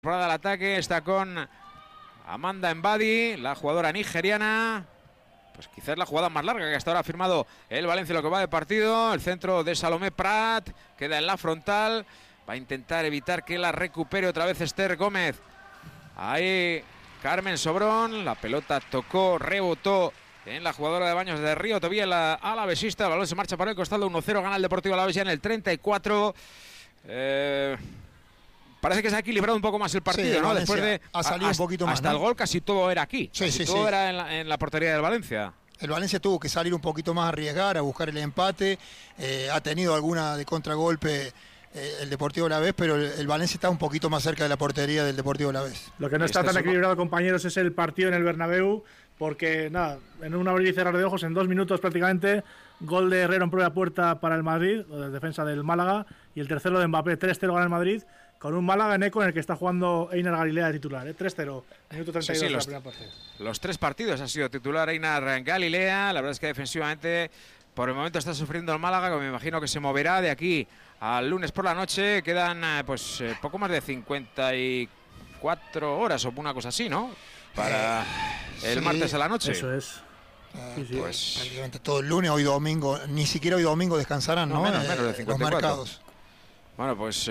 Al ataque está con Amanda Mbadi, la jugadora nigeriana. Pues quizás la jugada más larga que hasta ahora ha firmado el Valencia lo que va de partido. El centro de Salomé Prat queda en la frontal. Va a intentar evitar que la recupere otra vez Esther Gómez. Ahí Carmen Sobrón. La pelota tocó, rebotó en la jugadora de Baños de Río. Todavía la alavesista. El balón se marcha por el costado. 1-0 gana el Deportivo Alavés ya en el 34. Parece que se ha equilibrado un poco más el partido, sí, ¿no? Después de ha salido un poquito más, hasta ¿no? El gol casi todo era aquí. Sí, todo era en la portería del Valencia. El Valencia tuvo que salir un poquito más a arriesgar, a buscar el empate. Ha tenido alguna de contragolpe el Deportivo Alavés, pero el Valencia está un poquito más cerca de la portería del Deportivo Alavés. Lo que no está tan equilibrado, compañeros, es el partido en el Bernabéu, porque nada, en un abrir y cerrar de ojos, en 2 minutos prácticamente, gol de Herrero en propia puerta para el Madrid, de defensa del Málaga, y el tercero de Mbappé. 3-0 gana el Madrid, con un Málaga en eco en el que está jugando Einar Galilea de titular. 3-0, minuto 32 de la primera parte. Los 3 partidos ha sido titular Einar Galilea. La verdad es que defensivamente por el momento está sufriendo el Málaga, que me imagino que se moverá de aquí al lunes por la noche. Quedan poco más de 54 horas o una cosa así, ¿no? Para el martes a la noche. Eso es. Pues prácticamente todo el lunes, hoy domingo, ni siquiera hoy domingo descansarán, ¿no? Menos de 54. Los mercados. Bueno, pues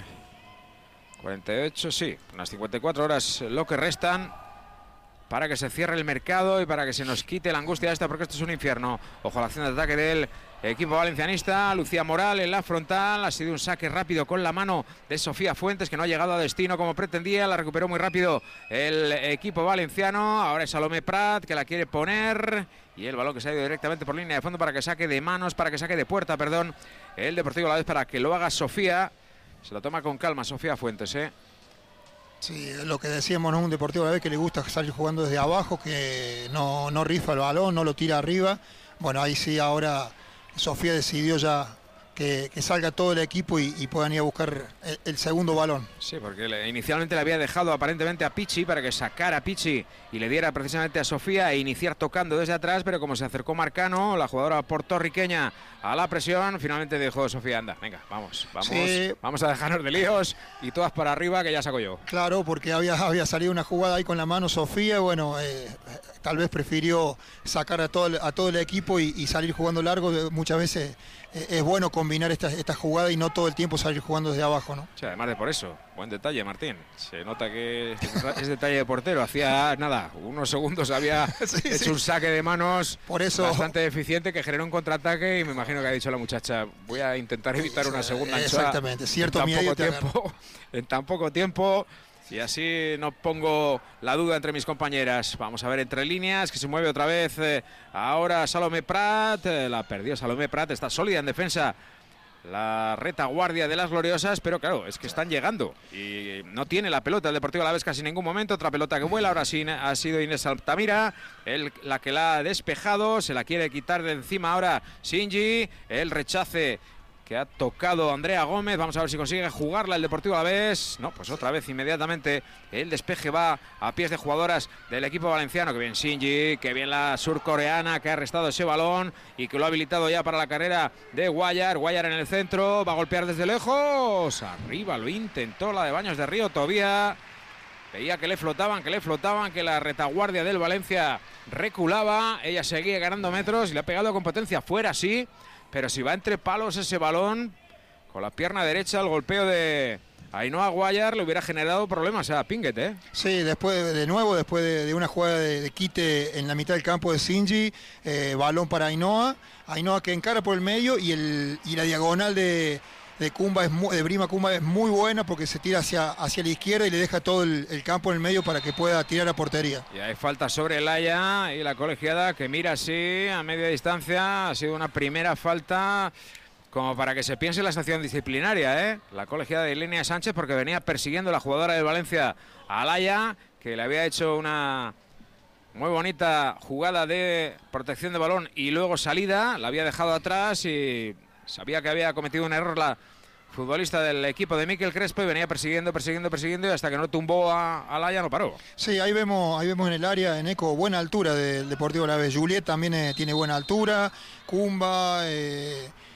48, sí, unas 54 horas lo que restan para que se cierre el mercado y para que se nos quite la angustia esta, porque esto es un infierno. Ojo a la acción de ataque del equipo valencianista. Lucía Moral en la frontal. Ha sido un saque rápido con la mano de Sofía Fuentes, que no ha llegado a destino como pretendía. La recuperó muy rápido el equipo valenciano. Ahora es Salomé Prat que la quiere poner. Y el balón que se ha ido directamente por línea de fondo para que saque de manos, para que saque de puerta, perdón, el Deportivo Alavés, para que lo haga Sofía. Se lo toma con calma Sofía Fuentes, Sí, lo que decíamos, ¿no? Un Deportivo Alavés que le gusta salir jugando desde abajo, que no rifa el balón, no lo tira arriba. Bueno, ahí sí, ahora Sofía decidió ya que salga todo el equipo y puedan ir a buscar el segundo balón. Sí, porque inicialmente le había dejado aparentemente a Pichi para que sacara a Pichi y le diera precisamente a Sofía e iniciar tocando desde atrás, pero como se acercó Marcano, la jugadora puertorriqueña, a la presión, finalmente dijo Sofía, anda, venga, vamos a dejarnos de líos y todas para arriba que ya saco yo. Claro, porque había salido una jugada ahí con la mano Sofía, bueno, tal vez prefirió sacar a todo el equipo y salir jugando largo. Muchas veces es bueno combinar esta jugada y no todo el tiempo salir jugando desde abajo, ¿no? Sí, además de por eso, buen detalle, Martín. Se nota que es detalle de portero. Hacía nada, unos segundos había hecho un saque de manos por eso, bastante eficiente que generó un contraataque y me imagino que ha dicho la muchacha, voy a intentar evitar una segunda anchoa. Exactamente, cierto miedo en tan poco tiempo. Y así no pongo la duda entre mis compañeras. Vamos a ver entre líneas, que se mueve otra vez ahora Salomé Prat. La perdió Salomé Prat, está sólida en defensa la retaguardia de las gloriosas, pero claro, es que están llegando y no tiene la pelota el Deportivo Alavés casi en ningún momento. Otra pelota que vuela, ahora sí ha sido Inés Altamira la que la ha despejado, se la quiere quitar de encima ahora Shinji, el rechace que ha tocado Andrea Gómez. Vamos a ver si consigue jugarla el Deportivo Alavés. No, pues otra vez inmediatamente el despeje va a pies de jugadoras del equipo valenciano. Que bien Shinji, que bien la surcoreana que ha arrestado ese balón y que lo ha habilitado ya para la carrera de Guayar. Guayar en el centro, va a golpear desde lejos. Arriba lo intentó la de Baños de Río todavía. Veía que le flotaban, que la retaguardia del Valencia reculaba. Ella seguía ganando metros y le ha pegado con potencia fuera, sí. Pero si va entre palos ese balón, con la pierna derecha, el golpeo de Ainhoa Guayar le hubiera generado problemas a Pinguet, Sí, después de una jugada de quite en la mitad del campo de Shinji, balón para Ainhoa que encara por el medio y la diagonal de Kumba de Brima Kumba es muy buena porque se tira hacia la izquierda y le deja todo el campo en el medio para que pueda tirar a portería. Y hay falta sobre Laia y la colegiada que mira así a media distancia. Ha sido una primera falta como para que se piense en la sanción disciplinaria, La colegiada de Ilenia Sánchez, porque venía persiguiendo la jugadora del Valencia a Laia, que le había hecho una muy bonita jugada de protección de balón y luego salida, la había dejado atrás y sabía que había cometido un error la futbolista del equipo de Miquel Crespo y venía persiguiendo y hasta que no tumbó a Laia no paró. Sí, ahí vemos en el área, en eco, buena altura del Deportivo Alavés. Juliet también tiene buena altura, Kumba,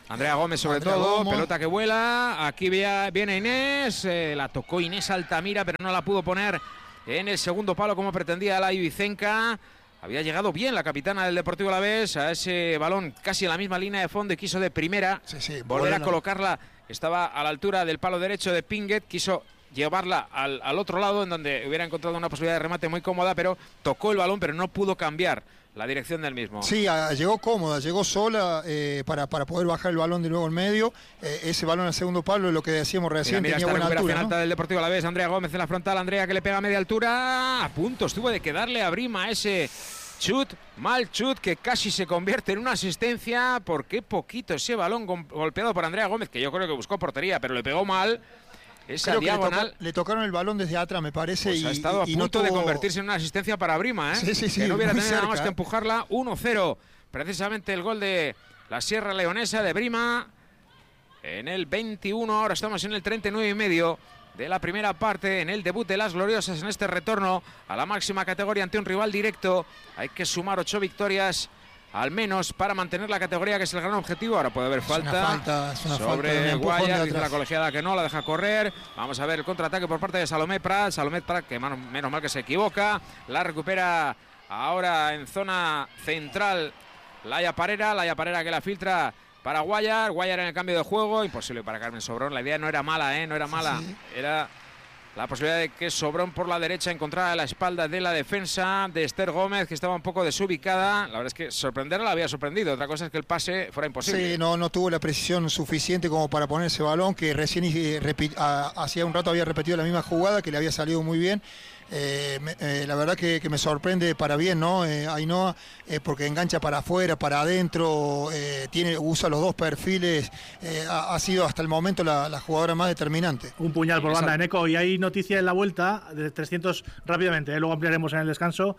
Andrea Gómez sobre Andrea todo, Gómez. pelota que vuela, aquí viene Inés, la tocó Inés Altamira, pero no la pudo poner en el segundo palo como pretendía la Ibicenca. Había llegado bien la capitana del Deportivo Alavés a ese balón casi en la misma línea de fondo y quiso de primera volver a colocarla. Estaba a la altura del palo derecho de Pinget, quiso llevarla al otro lado en donde hubiera encontrado una posibilidad de remate muy cómoda, pero tocó el balón, pero no pudo cambiar la dirección del mismo. Sí, llegó cómoda, llegó sola para poder bajar el balón de nuevo en medio. Ese balón al segundo palo, lo que decíamos recién, mira, tenía buena altura, ¿no? alta del Deportivo Alavés, Andrea Gómez en la frontal, Andrea que le pega a media altura, a punto estuvo de quedarle a Brima ese chut, mal chut, que casi se convierte en una asistencia, porque poquito ese balón golpeado por Andrea Gómez, que yo creo que buscó portería, pero le pegó mal. Esa Creo diagonal que le tocaron el balón desde atrás, me parece. Pues ha estado a punto de convertirse en una asistencia para Brima, ¿eh? Sí, que no hubiera muy tenido nada cerca, más que empujarla. 1-0, precisamente el gol de la Sierra Leonesa de Brima en el 21. Ahora estamos en el 39 y medio de la primera parte, en el debut de las Gloriosas en este retorno a la máxima categoría ante un rival directo. Hay que sumar 8 victorias al menos para mantener la categoría, que es el gran objetivo. Ahora puede haber falta sobre Guayas, dice la colegiada que no, la deja correr. Vamos a ver el contraataque por parte de Salomé Prat, que menos mal que se equivoca, la recupera ahora en zona central Laia Parera que la filtra para Guayar en el cambio de juego, imposible para Carmen Sobrón. La idea no era mala, no era mala, sí. Era la posibilidad de que Sobrón por la derecha encontrara la espalda de la defensa de Esther Gómez, que estaba un poco desubicada. La verdad es que sorprenderla la había sorprendido. Otra cosa es que el pase fuera imposible. Sí, no tuvo la precisión suficiente como para poner ese balón, que recién hacía un rato había repetido la misma jugada, que le había salido muy bien. La verdad que me sorprende para bien, ¿no? Ainhoa, porque engancha para afuera, para adentro, usa los dos perfiles, ha sido hasta el momento la jugadora más determinante. Un puñal por banda de Neco, y hay noticia en la vuelta de 300 rápidamente, luego ampliaremos en el descanso.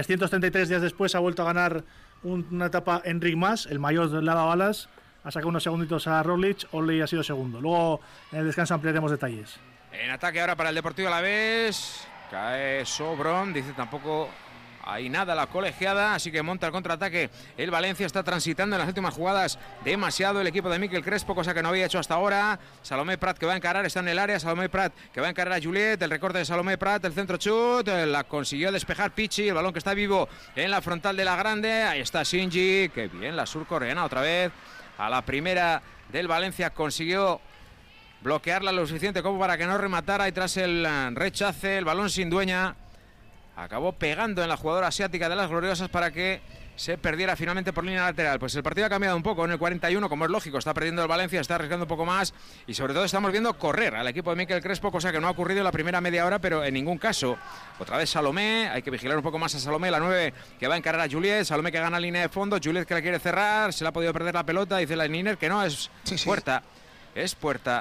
333 días después ha vuelto a ganar una etapa Enric Mas, el mayor de Lada Balas, ha sacado unos segunditos a Roglic, Oley ha sido segundo. Luego en el descanso ampliaremos detalles. En ataque ahora para el Deportivo Alavés. Cae Sobrón, dice tampoco hay nada la colegiada, así que monta el contraataque. El Valencia está transitando en las últimas jugadas demasiado el equipo de Miquel Crespo, cosa que no había hecho hasta ahora. Salomé Prat que va a encarar, está en el área. Salomé Prat que va a encarar a Juliet. El recorte de Salomé Prat, el centro chut, la consiguió despejar Pichi. El balón que está vivo en la frontal de la grande. Ahí está Shinji, que bien la surcoreana otra vez. A la primera del Valencia consiguió bloquearla lo suficiente como para que no rematara, y tras el rechace, el balón sin dueña acabó pegando en la jugadora asiática de las Gloriosas para que se perdiera finalmente por línea lateral. Pues el partido ha cambiado un poco en el 41, como es lógico, está perdiendo el Valencia, está arriesgando un poco más, y sobre todo estamos viendo correr al equipo de Miquel Crespo, cosa que no ha ocurrido en la primera media hora, pero en ningún caso. Otra vez Salomé, hay que vigilar un poco más a Salomé, la 9 que va a encarar a Juliet. Salomé que gana línea de fondo, Juliet que la quiere cerrar, se le ha podido perder la pelota, dice la Niner que no, es puerta, es puerta.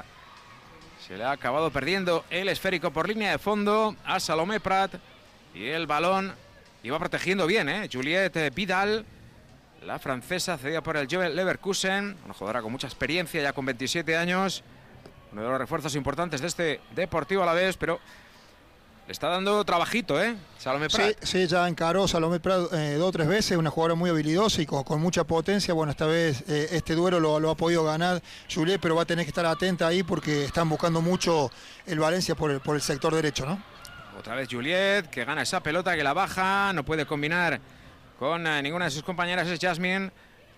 Se le ha acabado perdiendo el esférico por línea de fondo a Salomé Prat, y el balón iba protegiendo bien, Juliette Vidal, la francesa, cedida por el Joel Leverkusen, una jugadora con mucha experiencia, ya con 27 años, uno de los refuerzos importantes de este Deportivo Alavés, pero le está dando trabajito, Salomé Prat. Sí, ya encaró Salomé Prat 2 o 3 veces, una jugadora muy habilidosa y con mucha potencia. Bueno, esta vez este duelo lo ha podido ganar Juliet, pero va a tener que estar atenta ahí porque están buscando mucho el Valencia por el sector derecho, ¿no? Otra vez Juliet, que gana esa pelota, que la baja, no puede combinar con ninguna de sus compañeras, es Jasmine.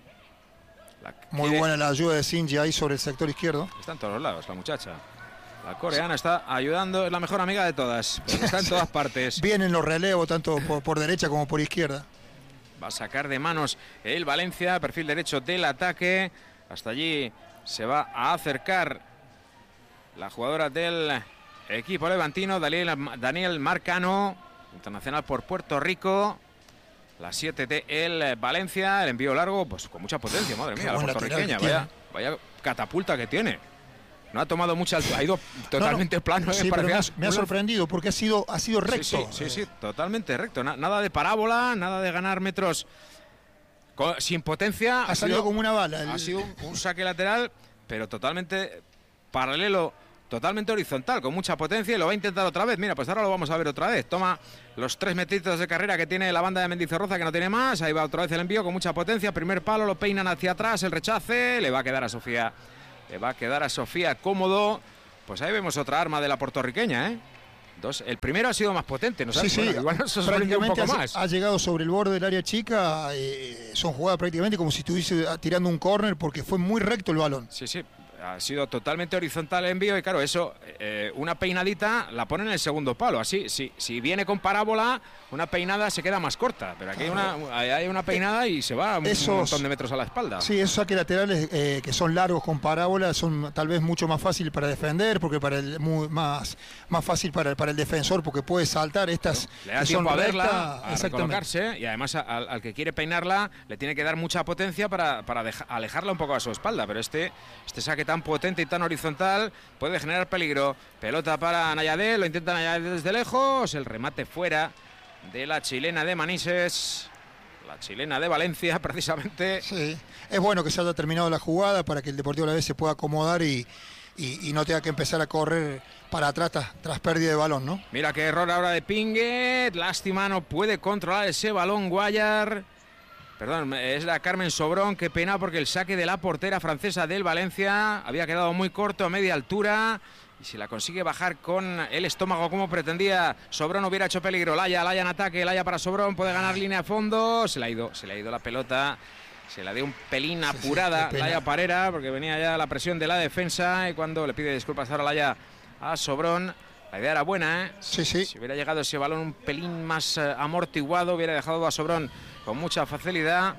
Muy buena la ayuda de Shinji ahí sobre el sector izquierdo. Está en todos los lados la muchacha. La coreana está ayudando, es la mejor amiga de todas, está en todas partes. Bien en los relevos, tanto por derecha como por izquierda. Va a sacar de manos el Valencia, perfil derecho del ataque. Hasta allí se va a acercar la jugadora del equipo levantino, Daniel Marcano, internacional por Puerto Rico. La 7 de el Valencia, el envío largo, pues con mucha potencia, madre mía, la puertorriqueña, vaya catapulta que tiene. No ha tomado mucha altura, ha ido totalmente plano. Sí, pero me ha sorprendido porque ha sido recto. Sí, totalmente recto. Nada de parábola, nada de ganar metros sin potencia. Ha salido como una bala. Ha sido un saque lateral, pero totalmente paralelo totalmente horizontal, con mucha potencia, y lo va a intentar otra vez. Mira, pues ahora lo vamos a ver otra vez. Toma los 3 metritos de carrera que tiene la banda de Mendizorroza, que no tiene más. Ahí va otra vez el envío con mucha potencia. Primer palo, lo peinan hacia atrás, el rechace. Le va a quedar a Sofía. Le va a quedar a Sofía cómodo. Pues ahí vemos otra arma de la puertorriqueña, ¿eh? El primero ha sido más potente, ¿no? Sí, sí, bueno, igual nos sorprendió un poco más. Ha llegado sobre el borde del área chica, son jugadas prácticamente como si estuviese tirando un córner, porque fue muy recto el balón. Sí, sí, ha sido totalmente horizontal el envío, y claro, eso, una peinadita la pone en el segundo palo. Así, si viene con parábola, una peinada se queda más corta, pero aquí hay una peinada y se va un montón de metros a la espalda. Sí, esos saques laterales que son largos con parábola son tal vez mucho más fácil para defender, porque más fácil para el defensor, porque puede saltar estas. Le da tiempo a verla, a recolocarse, y además al que quiere peinarla le tiene que dar mucha potencia para alejarla un poco a su espalda, pero este saque tan potente y tan horizontal puede generar peligro. Pelota para Nayade, lo intenta Nayade desde lejos, el remate fuera de la chilena de Manises, la chilena de Valencia precisamente. Sí, es bueno que se haya terminado la jugada para que el Deportivo Alavés se pueda acomodar y no tenga que empezar a correr para atrás tras pérdida de balón, ¿no? Mira qué error ahora de Pinguet, lástima, no puede controlar ese balón Guayar. Perdón, es la Carmen Sobrón, qué pena, porque el saque de la portera francesa del Valencia había quedado muy corto, a media altura, y si la consigue bajar con el estómago como pretendía, Sobrón hubiera hecho peligro. Laya en ataque, Laya para Sobrón, puede ganar línea de fondo, se le ha ido la pelota, se la dio un pelín apurada Laya Parera, porque venía ya la presión de la defensa, y cuando le pide disculpas ahora Laya a Sobrón, la idea era buena, ¿eh? Sí. Si hubiera llegado ese balón un pelín más amortiguado, hubiera dejado a Sobrón con mucha facilidad.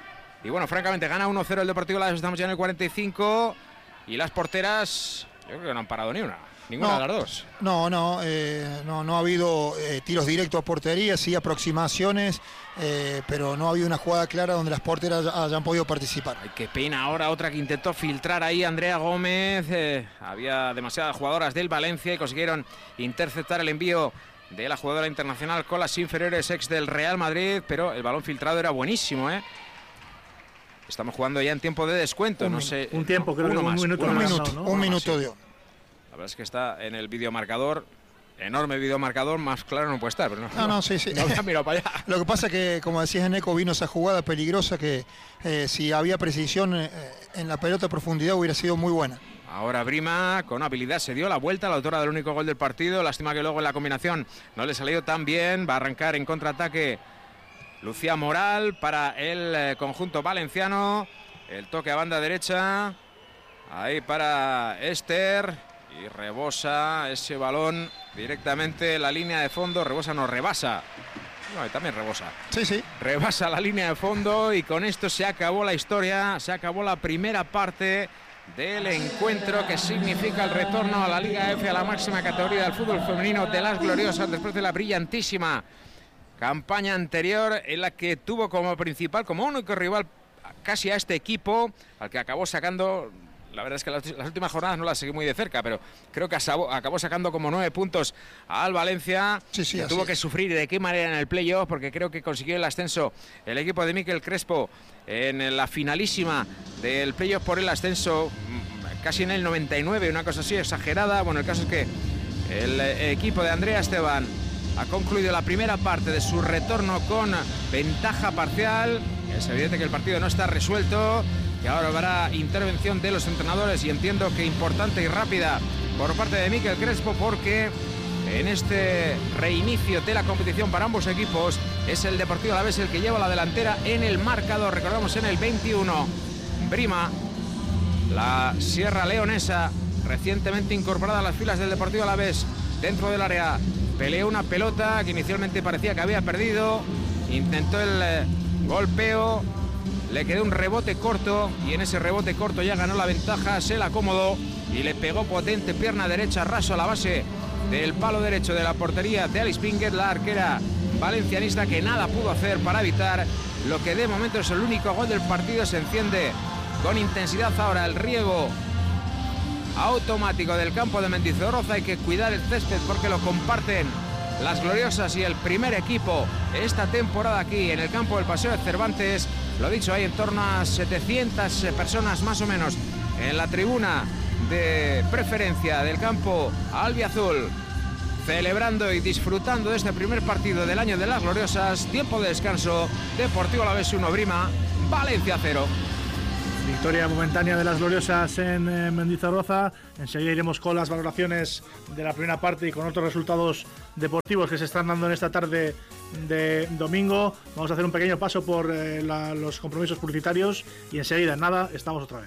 Y bueno, francamente, gana 1-0 el Deportivo Alavés, estamos ya en el 45. Y las porteras, yo creo que no han parado ninguna de las dos. No ha habido tiros directos a portería, sí aproximaciones, pero no ha habido una jugada clara donde las porteras hayan podido participar. Ay, qué pena ahora, otra que intentó filtrar ahí, Andrea Gómez. Había demasiadas jugadoras del Valencia y consiguieron interceptar el envío de la jugadora internacional con las inferiores ex del Real Madrid, pero el balón filtrado era buenísimo, ¿eh? Estamos jugando ya en tiempo de descuento, no sé. Un tiempo, creo que un minuto de oro. La verdad es que está en el videomarcador, enorme videomarcador, más claro no puede estar. Pero sí. No había mirado para allá. Lo que pasa es que, como decías, Eneco, vino esa jugada peligrosa que si había precisión en la pelota a profundidad hubiera sido muy buena. Ahora Brima con habilidad se dio la vuelta, la autora del único gol del partido. Lástima que luego en la combinación no le salió tan bien. Va a arrancar en contraataque Lucía Moral para el conjunto valenciano. El toque a banda derecha. Ahí para Esther. Y rebosa ese balón directamente la línea de fondo. Rebasa. No, también rebosa. Sí. Rebasa la línea de fondo y con esto se acabó la historia. Se acabó la primera parte del encuentro, que significa el retorno a la Liga F, a la máxima categoría del fútbol femenino de las gloriosas, después de la brillantísima campaña anterior en la que tuvo como principal, como único rival casi a este equipo, al que acabó sacando. La verdad es que las últimas jornadas no las seguí muy de cerca, pero creo que acabó sacando como 9 puntos al Valencia. Sí, que tuvo que sufrir de qué manera en el playoff, porque creo que consiguió el ascenso el equipo de Miquel Crespo en la finalísima del playoff por el ascenso, casi en el 99, una cosa así exagerada. Bueno, el caso es que el equipo de Andrea Esteban ha concluido la primera parte de su retorno con ventaja parcial. Es evidente que el partido no está resuelto, que ahora habrá intervención de los entrenadores, y entiendo que importante y rápida por parte de Miquel Crespo, porque en este reinicio de la competición para ambos equipos es el Deportivo Alavés el que lleva la delantera en el marcador. Recordamos, en el 21, Brima, la Sierra Leonesa, recientemente incorporada a las filas del Deportivo Alavés, dentro del área, peleó una pelota que inicialmente parecía que había perdido, intentó el golpeo, le quedó un rebote corto, y en ese rebote corto ya ganó la ventaja, se la acomodó y le pegó potente pierna derecha raso a la base del palo derecho de la portería de Alice Pinguet, la arquera valencianista, que nada pudo hacer para evitar lo que de momento es el único gol del partido. Se enciende con intensidad ahora el riego automático del campo de Mendizorroza. Hay que cuidar el césped porque lo comparten las gloriosas y el primer equipo esta temporada aquí en el campo del Paseo de Cervantes. Lo dicho, hay en torno a 700 personas más o menos en la tribuna de preferencia del campo albiazul, celebrando y disfrutando de este primer partido del año de las gloriosas. Tiempo de descanso, Deportivo Alavés 1, Brima, Valencia 0. Victoria momentánea de las gloriosas en Mendizorroza. Enseguida iremos con las valoraciones de la primera parte y con otros resultados deportivos que se están dando en esta tarde de domingo. Vamos a hacer un pequeño paso por los compromisos publicitarios y enseguida, en nada, estamos otra vez.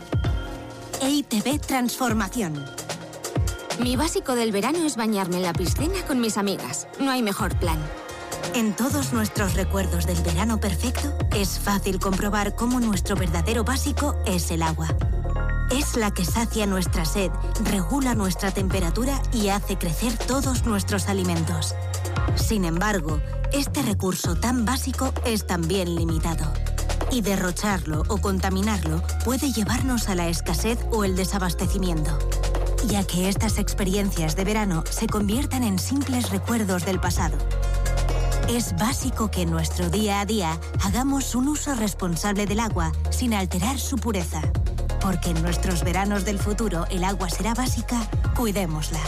EITB Transformación. Mi básico del verano es bañarme en la piscina con mis amigas. No hay mejor plan. En todos nuestros recuerdos del verano perfecto, es fácil comprobar cómo nuestro verdadero básico es el agua. Es la que sacia nuestra sed, regula nuestra temperatura y hace crecer todos nuestros alimentos. Sin embargo, este recurso tan básico es también limitado. Y derrocharlo o contaminarlo puede llevarnos a la escasez o el desabastecimiento, ya que estas experiencias de verano se conviertan en simples recuerdos del pasado. Es básico que en nuestro día a día hagamos un uso responsable del agua sin alterar su pureza. Porque en nuestros veranos del futuro el agua será básica, cuidémosla.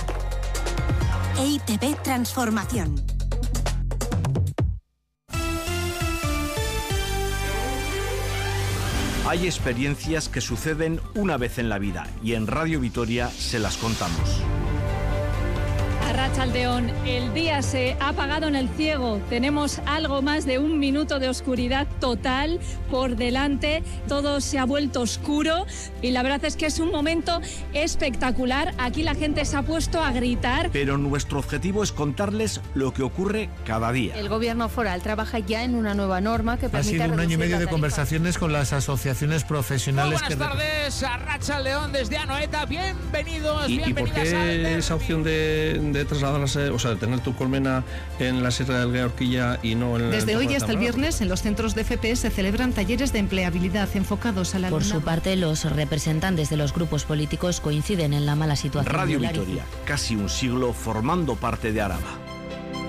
EITB Transformación. Hay experiencias que suceden una vez en la vida y en Radio Vitoria se las contamos. Arratsaldeon, el día se ha apagado en el ciego. Tenemos algo más de 1 minuto de oscuridad total por delante. Todo se ha vuelto oscuro y la verdad es que es un momento espectacular. Aquí la gente se ha puesto a gritar. Pero nuestro objetivo es contarles lo que ocurre cada día. El gobierno foral trabaja ya en una nueva norma que permite... Ha sido 1 año y medio de conversaciones con las asociaciones profesionales. Muy buenas tardes, Arratsaldeon desde Anoeta. Bienvenidos, ¿Y por qué esa opción de trasladarse, o sea, de tener tu colmena en la Sierra del Gueorquilla y no en la... Desde hoy hasta el viernes en los centros de FP se celebran talleres de empleabilidad enfocados a la... Por su parte, los representantes de los grupos políticos coinciden en la mala situación. Radio Vitoria, casi un siglo formando parte de Araba.